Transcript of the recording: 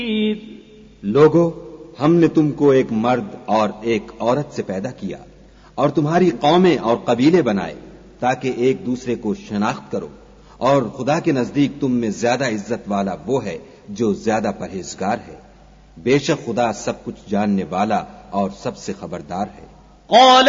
लोगो, हमने तुमको एक मर्द और एक औरत से पैदा किया और तुम्हारी कौमें और कबीले बनाए ताकि एक दूसरे को शनाख्त करो, और खुदा के नजदीक तुम में ज्यादा इज्जत वाला वो है जो ज्यादा परहेजगार है। बेशक खुदा सब कुछ जानने वाला और सबसे खबरदार है।